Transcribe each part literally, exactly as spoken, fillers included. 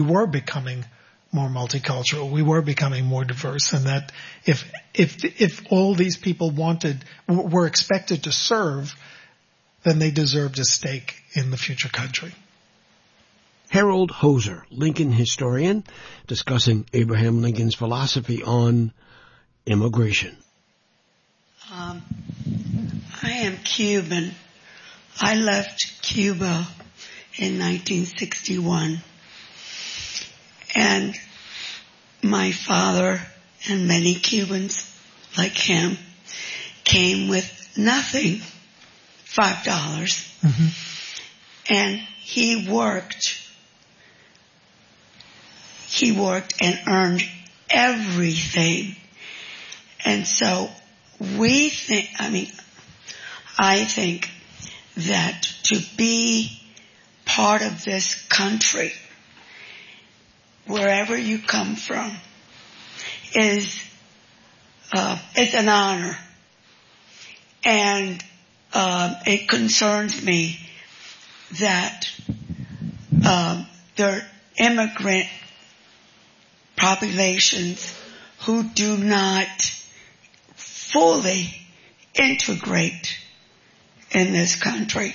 we were becoming more multicultural. We were becoming more diverse, and that if if if all these people wanted were expected to serve, then they deserved a stake in the future country. Harold Hoser, Lincoln historian, discussing Abraham Lincoln's philosophy on immigration. Um, I am Cuban. I left Cuba in nineteen sixty-one. And my father and many Cubans like him came with nothing, five dollars. Mm-hmm. And he worked, he worked and earned everything. And so we think, I mean, I think that to be part of this country, wherever you come from, is uh, it's an honor, and uh, it concerns me that um, there are immigrant populations who do not fully integrate in this country.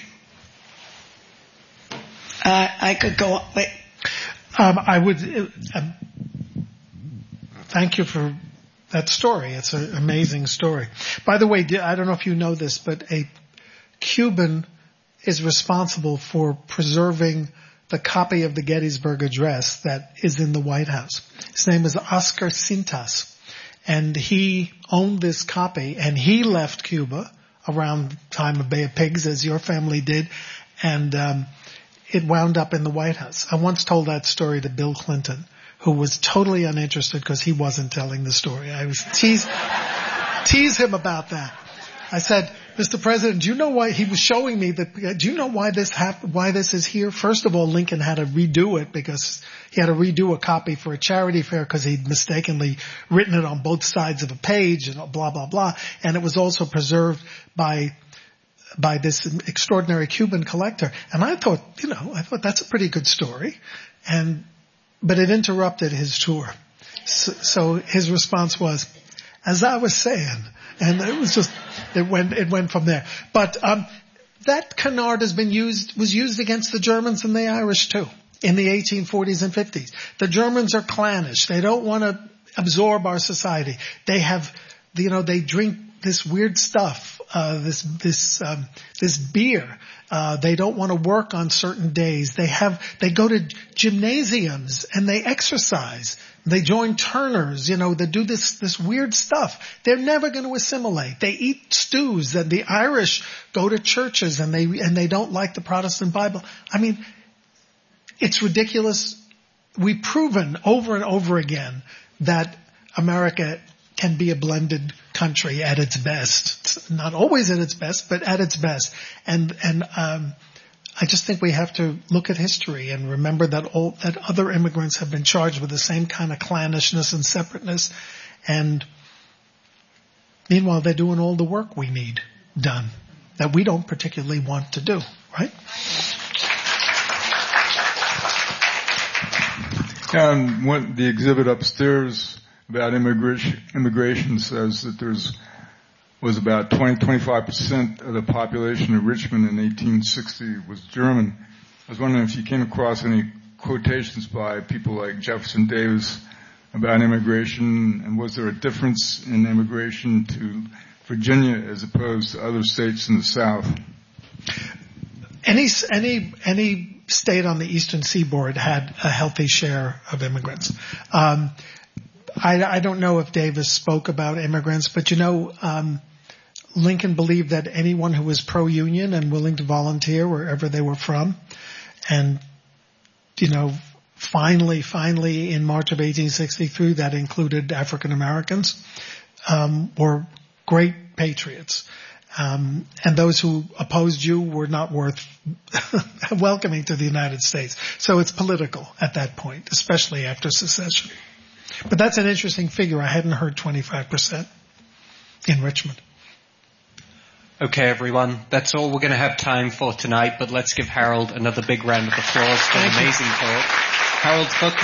Uh, I could go on. Wait. Um, I would uh, um, thank you for that story. It's an amazing story. By the way, I don't know if you know this, but a Cuban is responsible for preserving the copy of the Gettysburg Address that is in the White House. His name is Oscar Cintas, and he owned this copy, and he left Cuba around the time of Bay of Pigs, as your family did, and um it wound up in the White House. I once told that story to Bill Clinton, who was totally uninterested because he wasn't telling the story. I was tease, tease him about that. I said, Mister President, do you know why he was showing me that, do you know why this happened, why this is here? First of all, Lincoln had to redo it because he had to redo a copy for a charity fair because he'd mistakenly written it on both sides of a page and blah, blah, blah. And it was also preserved by by this extraordinary Cuban collector. And I thought, you know, I thought that's a pretty good story. And, but it interrupted his tour. So, so his response was, as I was saying, and it was just, it went, it went from there. But, um, that canard has been used, was used against the Germans and the Irish too, in the eighteen forties and fifties. The Germans are clannish. They don't want to absorb our society. They have, you know, they drink this weird stuff. Uh, this, this, um, this beer. Uh, they don't want to work on certain days. They have, they go to gymnasiums and they exercise. They join turners, you know, they do this, this weird stuff. They're never going to assimilate. They eat stews, and the Irish go to churches and they, and they don't like the Protestant Bible. I mean, it's ridiculous. We've proven over and over again that America can be a blended country at its best. It's not always at its best, but at its best. And, and, um, I just think we have to look at history and remember that all, that other immigrants have been charged with the same kind of clannishness and separateness. And meanwhile, they're doing all the work we need done that we don't particularly want to do, right? And what the exhibit upstairs about immigration, immigration says that there's was about twenty, twenty-five percent of the population of Richmond in eighteen sixty was German. I was wondering if you came across any quotations by people like Jefferson Davis about immigration, and was there a difference in immigration to Virginia as opposed to other states in the South? Any, any, any state on the Eastern Seaboard had a healthy share of immigrants. Um, I, I don't know if Davis spoke about immigrants, but you know, um, Lincoln believed that anyone who was pro-union and willing to volunteer wherever they were from, and, you know, finally, finally in March of eighteen sixty-three, that included African Americans, um, were great patriots. Um, and those who opposed you were not worth welcoming to the United States. So it's political at that point, especially after secession. But that's an interesting figure. I hadn't heard twenty-five percent in Richmond. Okay, everyone. That's all we're going to have time for tonight, but let's give Harold another big round of applause for an amazing talk. Harold's book